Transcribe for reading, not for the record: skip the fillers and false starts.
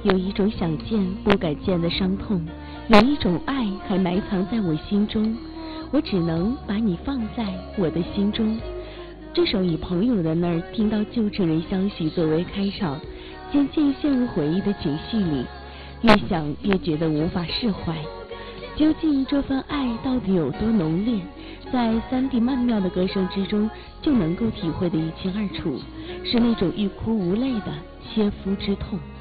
有一种想见不敢见的伤痛，有一种爱还埋藏在我心中，我只能把你放在我的心中。这首以朋友的那儿听到旧情人消息作为开场，渐渐陷入回忆的情绪里，越想越觉得无法释怀。究竟这份爱到底有多浓烈，在三弟曼妙的歌声之中就能够体会得一清二楚，是那种欲哭无泪的切肤之痛。